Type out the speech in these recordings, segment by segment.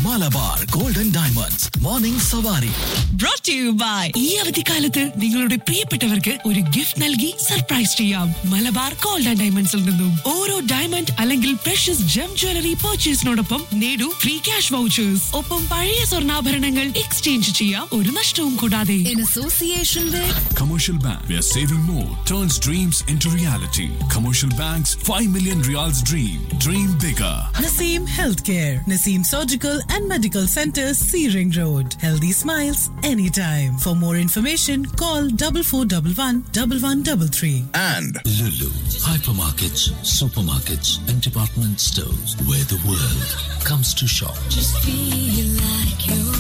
Malabar golden diamonds morning സവാരി. Brought to you by ഈ അവധിക്കാലത്ത് നിങ്ങളുടെ പ്രിയപ്പെട്ടവർക്ക് ഒരു ഗിഫ്റ്റ് നൽകി സർപ്രൈസ് ചെയ്യാം. മലബാർ ഗോൾഡൻ ഡയമണ്ട്സിൽ നിന്നും ഓരോ ഡയമണ്ട് അല്ലെങ്കിൽ പ്രഷ്യസ് ജം ജ്വല്ലറി പർച്ചേസിനോടൊപ്പം നേടൂ ഫ്രീ ക്യാഷ് വൗച്ചേഴ്സ്. ഒപ്പം പഴയ സ്വർണ്ണാഭരണങ്ങൾ എക്സ്ചേഞ്ച് ചെയ്യാം, ഒരു നഷ്ടവും കൂടാതെ. In association with Commercial Bank, where saving more turns dreams into reality. Commercial Bank's 5 million Riyals dream. Dream bigger. Naseem Healthcare, Naseem Surgical and Medical Center, Searing Road. Healthy smiles anytime. For more information, call 4411 1133. And Lulu, hypermarkets, supermarkets, and department stores where the world comes to shop. just feel like you're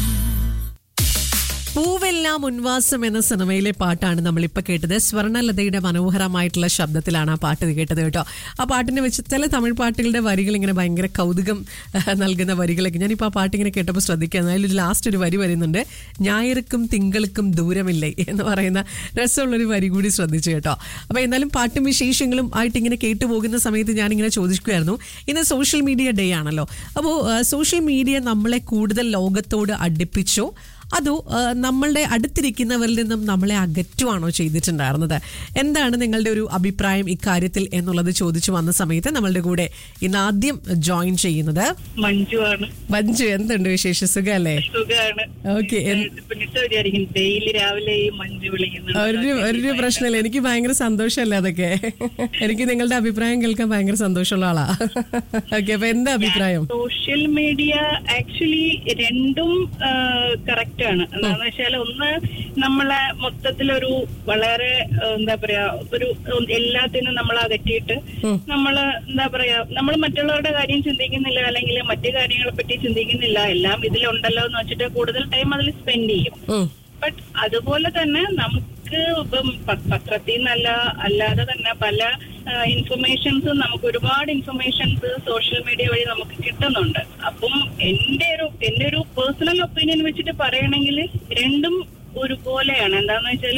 പൂവെല്ലാം ഉൻവാസം എന്ന സിനിമയിലെ പാട്ടാണ് നമ്മളിപ്പോൾ കേട്ടത്. സ്വർണ്ണലതയുടെ മനോഹരമായിട്ടുള്ള ശബ്ദത്തിലാണ് ആ പാട്ട് കേട്ടത് കേട്ടോ. ആ പാട്ടിനെ വെച്ച് ചില തമിഴ് പാട്ടുകളുടെ വരികൾ ഇങ്ങനെ ഭയങ്കര കൗതുകം നൽകുന്ന വരികളൊക്കെ ഞാനിപ്പോൾ ആ പാട്ട് ഇങ്ങനെ കേട്ടപ്പോൾ ശ്രദ്ധിക്കുകയാണ്. അതിലൊരു ലാസ്റ്റ് ഒരു വരി വരുന്നുണ്ട്, ഞായർക്കും തിങ്കൾക്കും ദൂരമില്ലേ എന്ന് പറയുന്ന രസമുള്ളൊരു വരി കൂടി ശ്രദ്ധിച്ചു കേട്ടോ. അപ്പോൾ എന്നാലും പാട്ടും വിശേഷങ്ങളും ആയിട്ട് ഇങ്ങനെ കേട്ടു പോകുന്ന സമയത്ത് ഞാനിങ്ങനെ ചോദിക്കുകയായിരുന്നു, ഇന്ന് സോഷ്യൽ മീഡിയ ഡേ ആണല്ലോ. അപ്പോൾ സോഷ്യൽ മീഡിയ നമ്മളെ കൂടുതൽ ലോകത്തോട് അടുപ്പിച്ചോ അതോ നമ്മളുടെ അടുത്തിരിക്കുന്നവരിൽ നിന്നും നമ്മളെ അകറ്റുവാണോ ചെയ്തിട്ടുണ്ടായിരുന്നത്? എന്താണ് നിങ്ങളുടെ ഒരു അഭിപ്രായം ഇക്കാര്യത്തിൽ എന്നുള്ളത് ചോദിച്ചു വന്ന സമയത്ത് നമ്മളുടെ കൂടെ ഇന്ന് ആദ്യം ജോയിൻ ചെയ്യുന്നത് മഞ്ജു ആണ്. മഞ്ജു, എന്തുണ്ട് വിശേഷം? സുഖല്ലേ? സുഖാണ്. ഓക്കെ. ഡെയിലി രാവിലെ ഈ മഞ്ജു വിളിക്കുന്നത് ഒരു പ്രശ്നമില്ല, എനിക്ക് ഭയങ്കര സന്തോഷമല്ലേ അതൊക്കെ. എനിക്ക് നിങ്ങളുടെ അഭിപ്രായം കേൾക്കാൻ ഭയങ്കര സന്തോഷമുള്ള ആളാ. ഓക്കെ, അപ്പൊ എന്താ അഭിപ്രായം? സോഷ്യൽ മീഡിയ ആക്ച്വലി രണ്ടും കറക്റ്റ് ആണ്. എന്താന്ന് വെച്ചാൽ ഒന്ന് നമ്മളെ മൊത്തത്തിലൊരു വളരെ എന്താ പറയാ ഒരു എല്ലാത്തിനും നമ്മൾ അകറ്റിയിട്ട് നമ്മള് എന്താ പറയാ നമ്മൾ മറ്റുള്ളവരുടെ കാര്യം ചിന്തിക്കുന്നില്ല, അല്ലെങ്കിൽ മറ്റു കാര്യങ്ങളെ പറ്റി ചിന്തിക്കുന്നില്ല, എല്ലാം ഇതിലുണ്ടല്ലോ എന്ന് വെച്ചിട്ട് കൂടുതൽ ടൈം അതിൽ സ്പെൻഡ് ചെയ്യും. ബട്ട് അതുപോലെ തന്നെ നമുക്ക് ഇപ്പം പത്രത്തിൽ നിന്നല്ല അല്ലാതെ തന്നെ പല ഇൻഫർമേഷൻസും നമുക്ക് ഒരുപാട് ഇൻഫർമേഷൻസ് സോഷ്യൽ മീഡിയ വഴി നമുക്ക് കിട്ടുന്നുണ്ട്. അപ്പം എന്റെ ഒരു പേഴ്സണൽ ഒപ്പീനിയൻ വെച്ചിട്ട് പറയണെങ്കിൽ രണ്ടും ഒരുപോലെയാണ്. എന്താന്ന് വെച്ചാൽ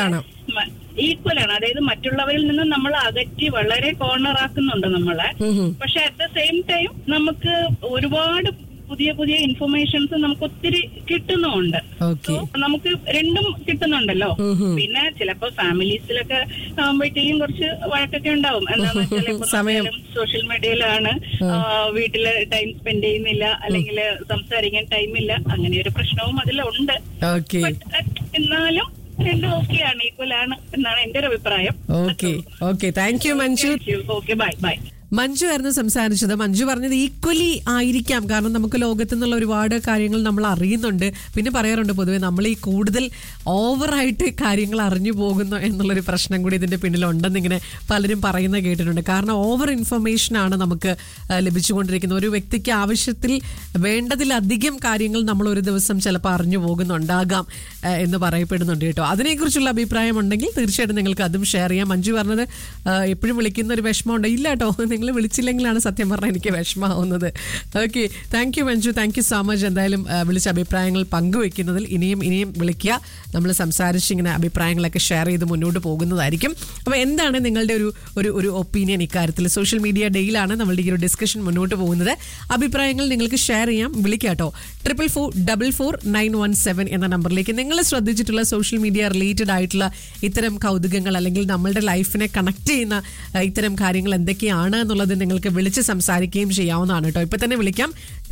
ഈക്വൽ ആണ്. അതായത് മറ്റുള്ളവരിൽ നിന്ന് നമ്മൾ അകറ്റി വളരെ കോർണർ ആക്കുന്നുണ്ട് നമ്മളെ. പക്ഷെ അറ്റ് ദ സെയിം ടൈം നമുക്ക് ഒരുപാട് പുതിയ പുതിയ ഇൻഫർമേഷൻസ് നമുക്ക് ഒത്തിരി കിട്ടുന്നുണ്ട്. നമുക്ക് രണ്ടും കിട്ടുന്നുണ്ടല്ലോ. പിന്നെ ചിലപ്പോ ഫാമിലീസിലൊക്കെ ആകുമ്പോഴത്തേക്കും കുറച്ച് വഴക്കൊക്കെ ഉണ്ടാവും. എന്താന്ന് വെച്ചാൽ സോഷ്യൽ മീഡിയയിലാണ്, വീട്ടില് ടൈം സ്പെൻഡ് ചെയ്യുന്നില്ല, അല്ലെങ്കിൽ സംസാരിക്കാൻ ടൈമില്ല, അങ്ങനെ ഒരു പ്രശ്നവും അതിലുണ്ട്. എന്നാലും രണ്ടും ഓക്കെയാണ്, ഈക്വൽ ആണ് എന്നാണ് എന്റെ ഒരു അഭിപ്രായം. Okay, thank you Manju. Okay, bye bye. Manju ആയിരുന്നു സംസാരിച്ചത്. മഞ്ജു പറഞ്ഞത് ഈക്വലി ആയിരിക്കാം, കാരണം നമുക്ക് ലോകത്തു നിന്നുള്ള ഒരുപാട് കാര്യങ്ങൾ നമ്മൾ അറിയുന്നുണ്ട്. പിന്നെ പറയാറുണ്ട് പൊതുവെ നമ്മൾ ഈ കൂടുതൽ ഓവറായിട്ട് കാര്യങ്ങൾ അറിഞ്ഞു പോകുന്നു എന്നുള്ളൊരു പ്രശ്നം കൂടി ഇതിന്റെ പിന്നിലുണ്ടെന്ന് ഇങ്ങനെ പലരും പറയുന്നത് കേട്ടിട്ടുണ്ട്. കാരണം ഓവർ ഇൻഫർമേഷനാണ് നമുക്ക് ലഭിച്ചുകൊണ്ടിരിക്കുന്നത്. ഒരു വ്യക്തിക്ക് ആവശ്യത്തിൽ വേണ്ടതിലധികം കാര്യങ്ങൾ നമ്മൾ ഒരു ദിവസം ചിലപ്പോൾ അറിഞ്ഞു പോകുന്നുണ്ടാകാം എന്ന് പറയപ്പെടുന്നുണ്ട് കേട്ടോ. അതിനെക്കുറിച്ചുള്ള അഭിപ്രായം ഉണ്ടെങ്കിൽ തീർച്ചയായിട്ടും നിങ്ങൾക്ക് അതും ഷെയർ ചെയ്യാം. മഞ്ജു പറഞ്ഞത് എപ്പോഴും വിളിക്കുന്ന ഒരു വിഷമമുണ്ട്. ഇല്ല കേട്ടോ, നിങ്ങൾ വിളിച്ചില്ലെങ്കിലാണ് സത്യം പറഞ്ഞാൽ എനിക്ക് വിഷമാവുന്നത്. Okay, thank you Manju, thank you so much. എന്തായാലും വിളിച്ച അഭിപ്രായങ്ങൾ പങ്കുവെക്കുന്നതിൽ ഇനിയും വിളിക്കുക. നമ്മൾ സംസാരിച്ച് ഇങ്ങനെ അഭിപ്രായങ്ങളൊക്കെ ഷെയർ ചെയ്ത് മുന്നോട്ട് പോകുന്നതായിരിക്കും. അപ്പോൾ എന്താണ് നിങ്ങളുടെ ഒരു ഒപ്പീനിയൻ ഇക്കാര്യത്തിൽ? സോഷ്യൽ മീഡിയ ഡേയിലാണ് നമ്മളുടെ ഈ ഒരു ഡിസ്കഷൻ മുന്നോട്ട് പോകുന്നത്. അഭിപ്രായങ്ങൾ നിങ്ങൾക്ക് ഷെയർ ചെയ്യാം, വിളിക്കാട്ടോ 444917 എന്ന നമ്പറിലേക്ക്. നിങ്ങൾ ശ്രദ്ധിച്ചിട്ടുള്ള സോഷ്യൽ മീഡിയ റിലേറ്റഡ് ആയിട്ടുള്ള ഇത്തരം കൗതുകങ്ങൾ അല്ലെങ്കിൽ നമ്മളുടെ ലൈഫിനെ കണക്ട് ചെയ്യുന്ന ഇത്തരം കാര്യങ്ങൾ എന്തൊക്കെയാണ് എന്നുള്ളത് നിങ്ങൾക്ക് വിളിച്ച് സംസാരിക്കുകയും ചെയ്യാവുന്നതാണ് കേട്ടോ. ഇപ്പൊ തന്നെ വിളിക്കാം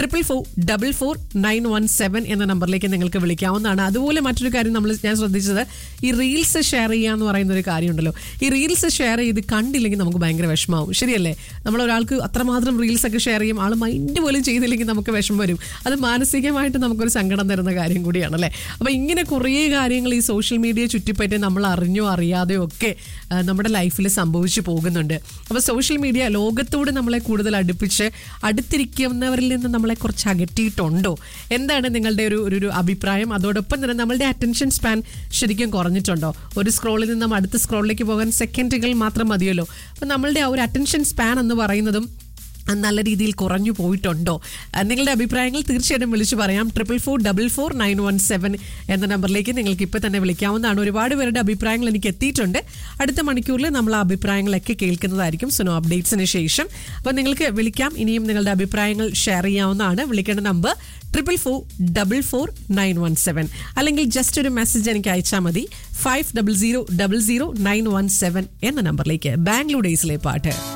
444917 എന്ന നമ്പറിലേക്ക് നിങ്ങൾക്ക് വിളിക്കാവുന്നതാണ്. അതുപോലെ മറ്റൊരു കാര്യം ഞാൻ ശ്രദ്ധിച്ചത്, ഈ റീൽസ് ഷെയർ ചെയ്യാന്ന് പറയുന്ന ഒരു കാര്യമുണ്ടല്ലോ. ഈ റീൽസ് ഷെയർ ചെയ്ത് കണ്ടില്ലെങ്കിൽ നമുക്ക് ഭയങ്കര വിഷമാവും, ശരിയല്ലേ? നമ്മൾ ഒരാൾക്ക് അത്രമാത്രം റീൽസ് ഒക്കെ ഷെയർ ചെയ്യും, ആൾ മൈൻഡ് പോലും ചെയ്തില്ലെങ്കിൽ നമുക്ക് വിഷമം വരും. അത് മാനസികമായിട്ട് നമുക്കൊരു സങ്കടം തരുന്ന കാര്യം കൂടിയാണല്ലേ. അപ്പൊ ഇങ്ങനെ കുറേ കാര്യങ്ങൾ ഈ സോഷ്യൽ മീഡിയ ചുറ്റിപ്പറ്റി നമ്മൾ അറിഞ്ഞോ അറിയാതെയോ ഒക്കെ നമ്മുടെ ലൈഫിൽ സംഭവിച്ചു പോകുന്നുണ്ട്. അപ്പൊ സോഷ്യൽ മീഡിയ ലോകത്തോട് നമ്മളെ കൂടുതൽ അടുത്തിരിക്കുന്നവരിൽ നിന്ന് നമ്മളെ കുറച്ച് അകറ്റിയിട്ടുണ്ടോ? എന്താണ് നിങ്ങളുടെ ഒരു അഭിപ്രായം? അതോടൊപ്പം തന്നെ നമ്മളുടെ അറ്റൻഷൻ സ്പാൻ ശരിക്കും കുറഞ്ഞിട്ടുണ്ടോ? ഒരു സ്ക്രോളിൽ നിന്നും അടുത്ത സ്ക്രോളിലേക്ക് പോകാൻ സെക്കൻഡുകൾ മാത്രം മതിയല്ലോ. അപ്പം നമ്മളുടെ ആ ഒരു അറ്റൻഷൻ സ്പാൻ എന്ന് പറയുന്നതും നല്ല രീതിയിൽ കുറഞ്ഞു പോയിട്ടുണ്ടോ? നിങ്ങളുടെ അഭിപ്രായങ്ങൾ തീർച്ചയായിട്ടും വിളിച്ചു പറയാം. 44444917 എന്ന നമ്പറിലേക്ക് നിങ്ങൾക്ക് ഇപ്പോൾ തന്നെ വിളിക്കാവുന്നതാണ്. ഒരുപാട് പേരുടെ അഭിപ്രായങ്ങൾ എനിക്ക് എത്തിയിട്ടുണ്ട്. അടുത്ത മണിക്കൂറിൽ നമ്മൾ ആ അഭിപ്രായങ്ങളൊക്കെ കേൾക്കുന്നതായിരിക്കും സുനോ അപ്ഡേറ്റ്സിന് ശേഷം. അപ്പോൾ നിങ്ങൾക്ക് വിളിക്കാം, ഇനിയും നിങ്ങളുടെ അഭിപ്രായങ്ങൾ ഷെയർ ചെയ്യാവുന്നതാണ്. വിളിക്കേണ്ട നമ്പർ 44444917, അല്ലെങ്കിൽ ജസ്റ്റ് ഒരു മെസ്സേജ് എനിക്ക് അയച്ചാൽ മതി 50000917 എന്ന നമ്പറിലേക്ക്. ബാംഗ്ലൂർ ഡേയ്സിലെ പാട്ട്.